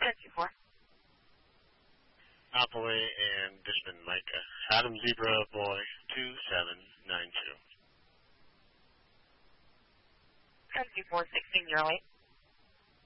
10-4. Appaway and Dishman, Micah. Adam Zebra, boy, 2792. 10-4, 16, you're late.